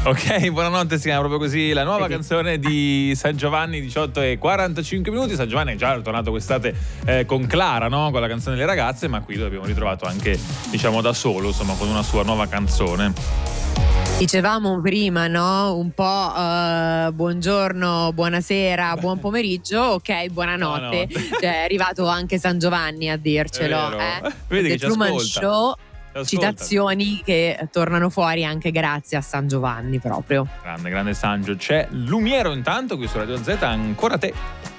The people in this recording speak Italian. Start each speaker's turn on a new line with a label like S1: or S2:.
S1: Ok, buonanotte, si chiama proprio così la nuova canzone di San Giovanni, 18:45. San Giovanni è già tornato quest'estate con Clara, no? Con la canzone delle ragazze, ma qui lo abbiamo ritrovato anche, diciamo, da solo, insomma, con una sua nuova canzone.
S2: Dicevamo prima, no? Un po' buongiorno, buonasera, buon pomeriggio, ok, buonanotte. Cioè, è arrivato anche San Giovanni a dircelo.
S1: Vedi che
S2: The
S1: ci
S2: Truman
S1: ascolta.
S2: Show, citazioni che tornano fuori anche grazie a San Giovanni proprio.
S1: Grande Sangio. C'è Lumiero intanto qui su Radio Z, ancora te.